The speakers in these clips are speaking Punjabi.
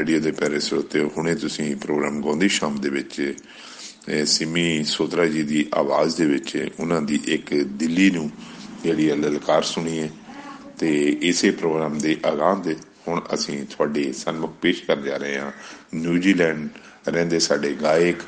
ਰੇਡੀਓ ਦੇ ਪਿਆਰੇ ਸਰੋਤਿਓ, ਹੁਣੇ ਤੁਸੀਂ ਪ੍ਰੋਗਰਾਮ ਗਾਉਂਦੀ ਸ਼ਾਮ ਦੇ ਵਿੱਚ ਸਿਮੀ ਸੋਤਰਾ ਜੀ ਦੀ ਆਵਾਜ਼ ਦੇ ਵਿੱਚ ਉਹਨਾਂ ਦੀ ਇੱਕ ਦਿੱਲੀ ਨੂੰ ਜਿਹੜੀ ਲਲਕਾਰ ਸੁਣੀ ਹੈ। ਅਤੇ ਇਸੇ ਪ੍ਰੋਗਰਾਮ ਦੇ ਆਗਾਜ਼ ਦੇ ਹੁਣ ਅਸੀਂ ਤੁਹਾਡੇ ਸਨਮੁਖ ਪੇਸ਼ ਕਰਨ ਜਾ ਰਹੇ ਹਾਂ ਨਿਊਜ਼ੀਲੈਂਡ ਰਹਿੰਦੇ ਸਾਡੇ ਗਾਇਕ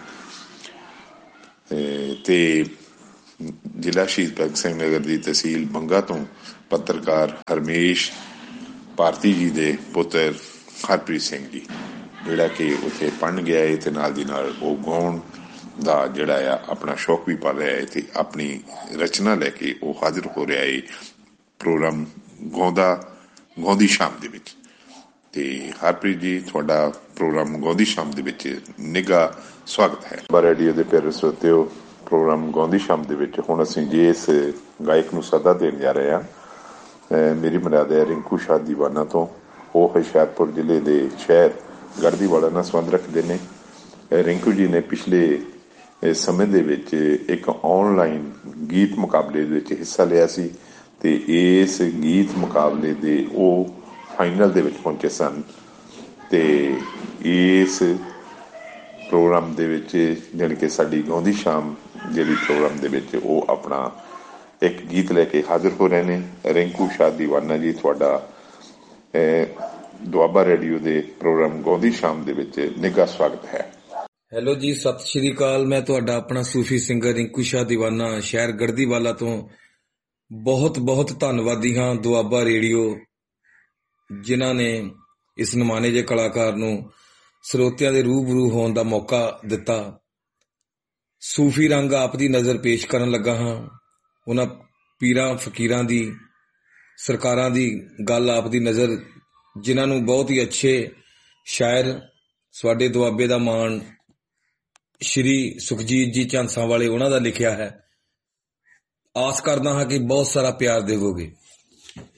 ਅਤੇ ਜ਼ਿਲ੍ਹਾ ਸ਼ਹੀਦ ਭਗਤ ਸਿੰਘ ਨਗਰ ਦੀ ਤਹਿਸੀਲ ਬੰਗਾ ਤੋਂ ਪੱਤਰਕਾਰ ਹਰਮੇਸ਼ ਭਾਰਤੀ ਜੀ ਦੇ ਪੁੱਤਰ ਹਰਪ੍ਰੀਤ ਸਿੰਘ ਜੀ, ਜਿਹੜਾ ਕਿ ਉੱਥੇ ਪੜ੍ਹਨ ਗਿਆ ਹੈ ਅਤੇ ਨਾਲ ਦੀ ਨਾਲ ਉਹ ਗਾਉਣ ਦਾ ਜਿਹੜਾ ਆ ਆਪਣਾ ਸ਼ੌਕ ਵੀ ਪਾ ਰਿਹਾ ਹੈ ਅਤੇ ਆਪਣੀ ਰਚਨਾ ਲੈ ਕੇ ਉਹ ਹਾਜ਼ਰ ਹੋ ਰਿਹਾ ਹੈ ਪ੍ਰੋਗਰਾਮ ਗਾਉਂਦੀ ਸ਼ਾਮ ਦੇ ਵਿੱਚ। ਅਤੇ ਹਰਪ੍ਰੀਤ ਜੀ, ਤੁਹਾਡਾ ਪ੍ਰੋਗਰਾਮ ਗਾਉਂਦੀ ਸ਼ਾਮ ਦੇ ਵਿੱਚ ਨਿੱਘਾ ਸਵਾਗਤ ਹੈ। ਰੇਡੀਓ ਦੇ ਪਿਆਰੇ ਸਰੋਤਿਓ, ਪ੍ਰੋਗਰਾਮ ਗਾਉਂਦੀ ਸ਼ਾਮ ਦੇ ਵਿੱਚ ਹੁਣ ਅਸੀਂ ਇਸ ਗਾਇਕ ਨੂੰ ਸੱਦਾ ਦੇਣ ਜਾ ਰਹੇ ਹਾਂ। ਮੇਰੀ ਮਰਿਆਦਾ ਹੈ ਰਿੰਕੂ ਸ਼ਾਹ ਦੀਵਾਨਾ ਤੋਂ। ਉਹ ਹੁਸ਼ਿਆਰਪੁਰ ਜ਼ਿਲ੍ਹੇ ਦੇ ਸ਼ਹਿਰ ਗੜਦੀਵਾਲਾ ਨਾਲ ਸੰਬੰਧ ਰੱਖਦੇ ਨੇ। ਰਿੰਕੂ ਜੀ ਨੇ ਪਿਛਲੇ ਸਮੇਂ ਦੇ ਵਿੱਚ ਇੱਕ ਆਨਲਾਈਨ ਗੀਤ ਮੁਕਾਬਲੇ ਦੇ ਵਿੱਚ ਹਿੱਸਾ ਲਿਆ ਸੀ ਅਤੇ ਇਸ ਗੀਤ ਮੁਕਾਬਲੇ ਦੇ ਉਹ ਫਾਈਨਲ ਦੇ ਵਿੱਚ ਪਹੁੰਚੇ ਸਨ। ਅਤੇ ਇਸ ਪ੍ਰੋਗਰਾਮ ਦੇ ਵਿੱਚ ਜਾਣੀ ਕਿ ਸਾਡੀ ਗਾਉਂਦੀ ਸ਼ਾਮ ਜਿਹੜੀ ਪ੍ਰੋਗਰਾਮ ਦੇ ਵਿੱਚ ਉਹ ਆਪਣਾ ਇੱਕ ਗੀਤ ਲੈ ਕੇ ਹਾਜ਼ਰ ਹੋ ਰਹੇ ਨੇ। ਰਿੰਕੂ ਸ਼ਾਹ ਦੀਵਾਨਾ ਜੀ, ਤੁਹਾਡਾ ਦੁਆਬਾ ਰੇਡੀਓ ਦੇ ਪ੍ਰੋਗਰਾਮ ਗਾਉਂਦੀ ਸ਼ਾਮ ਦੇ ਵਿੱਚ ਨਿੱਘਾ ਸਵਾਗਤ ਹੈ। ਹੈਲੋ ਜੀ, ਸਤਿ ਸ਼੍ਰੀ ਅਕਾਲ। ਮੈਂ ਤੁਹਾਡਾ ਆਪਣਾ ਸੂਫੀ ਸਿੰਗਰ ਰਿੰਕੂ ਸ਼ਾਹ ਦੀਵਾਨਾ, ਸ਼ਹਿਰ ਗੜਦੀਵਾਲਾ ਤੋਂ ਬਹੁਤ ਬਹੁਤ ਧੰਨਵਾਦੀ ਹਾਂ ਦੁਆਬਾ ਰੇਡੀਓ, ਜਿਨ੍ਹਾਂ ਨੇ ਇਸ ਨਮਾਣੇ ਜਿਹੇ ਕਲਾਕਾਰ ਨੂੰ ਸਰੋਤਿਆਂ ਦੇ ਰੂਬਰੂ ਹੋਣ ਦਾ ਮੌਕਾ ਦਿੱਤਾ। ਸੂਫੀ ਰੰਗ ਆਪ ਦੀ ਨਜ਼ਰ ਪੇਸ਼ ਕਰਨ ਲੱਗਾ ਹਾਂ। ਉਹਨਾਂ ਪੀਰਾਂ ਫਕੀਰਾਂ ਦੀ, ਸਰਕਾਰਾਂ ਦੀ ਗੱਲ ਆਪ ਦੀ ਨਜ਼ਰ, ਜਿਨ੍ਹਾਂ ਨੂੰ ਬਹੁਤ ਹੀ ਅੱਛੇ ਸ਼ਾਇਰ ਸਾਡੇ ਦੁਆਬੇ ਦਾ ਮਾਣ ਸ਼੍ਰੀ ਸੁਖਜੀਤ ਜੀ ਝਾਂਸਾਂ ਵਾਲੇ ਉਹਨਾਂ ਦਾ ਲਿਖਿਆ ਹੈ। ਆਸ ਕਰਦਾ ਹਾਂ ਕਿ ਬਹੁਤ ਸਾਰਾ ਪਿਆਰ ਦੇਵੋਗੇ।